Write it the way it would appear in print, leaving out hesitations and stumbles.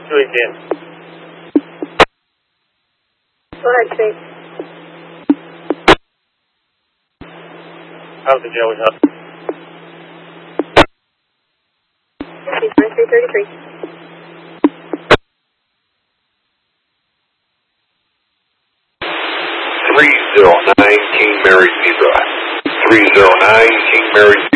Doing in. Go ahead, Steve. How's the jail we have? 2333. 3019 Mary Zebra. 3019 Mary